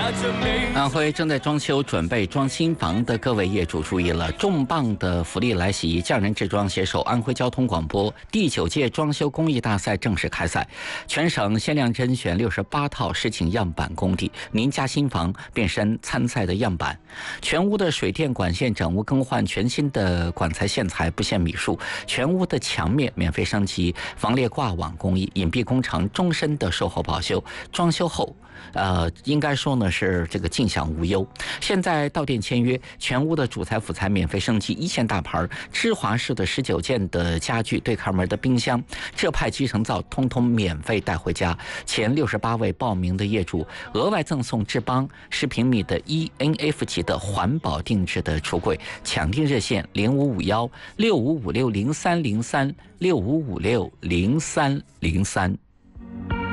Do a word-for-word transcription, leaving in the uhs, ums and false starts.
安徽正在装修准备装新房的各位业主注意了，重磅的福利来袭！匠人制装携手安徽交通广播第九届装修工艺大赛正式开赛，全省限量甄选六十八套实景样板工地，您家新房变身参赛的样板。全屋的水电管线整屋更换，全新的管材线材不限米数，全屋的墙面免费升级，防裂挂网工艺，隐蔽工程，终身的售后保修，装修后。呃，应该说呢是这个尽享无忧。现在到店签约，全屋的主材辅材免费升级，一线大牌芝华士的十九件的家具，对开门的冰箱，这派集成灶，通通免费带回家。前六十八位报名的业主额外赠送智邦十平米的 E N F 级的环保定制的橱柜。抢订热线零五五幺六五五六零三零三六五五六零三零三。